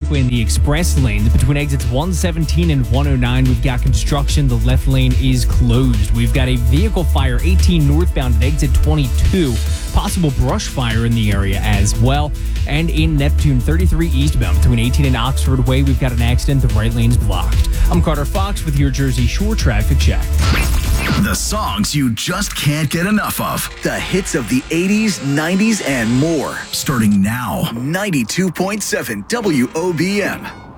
in the express lanes between exits 117 and 109. We've got construction. The left lane is closed. We've got a vehicle fire 18 northbound at exit 22. Possible brush fire in the area as well. And in Neptune 33 eastbound between 18 and Oxford Way, we've got an accident. The right lane's blocked. I'm Carter Fox with your Jersey Shore traffic check. The songs you just can't get enough of. The hits of the 80s, 90s, and more. Starting now. 92.7 WOBM.